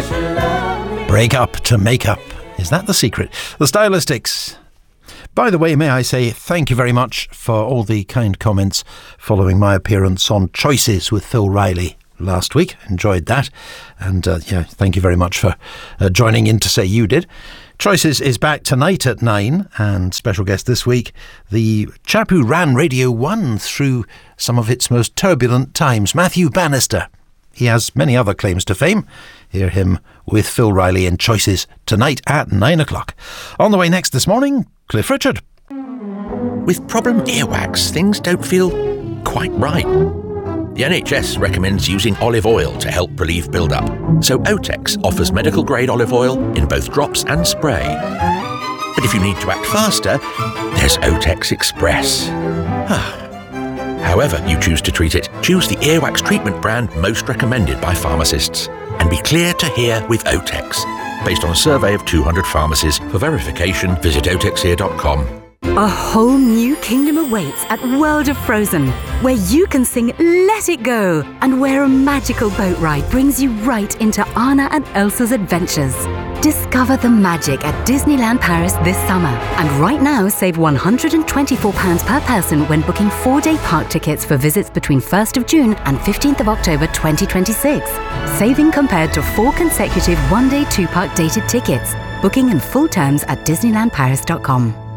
Break up to make up. Is that the secret? The Stylistics. By the way, may I say thank you very much for all the kind comments following my appearance on Choices with Phil Riley last week. Enjoyed that. And thank you very much for joining in to say you did. Choices is back tonight at 9, and special guest this week, the chap who ran Radio 1 through some of its most turbulent times, Matthew Bannister. He has many other claims to fame. Hear him with Phil Riley in Choices tonight at 9 o'clock. On the way next this morning, Cliff Richard. With problem earwax, things don't feel quite right. The NHS recommends using olive oil to help relieve build-up. So Otex offers medical-grade olive oil in both drops and spray. But if you need to act faster, there's Otex Express. However you choose to treat it, choose the earwax treatment brand most recommended by pharmacists. And be clear to hear with Otex. Based on a survey of 200 pharmacies. For verification, visit otexear.com. A whole new kingdom awaits at World of Frozen, where you can sing Let It Go, and where a magical boat ride brings you right into Anna and Elsa's adventures. Discover the magic at Disneyland Paris this summer. And right now, save £124 per person when booking 4-day park tickets for visits between 1st of June and 15th of October 2026. Saving compared to 4 consecutive 1-day 2-park dated tickets. Booking and full terms at disneylandparis.com.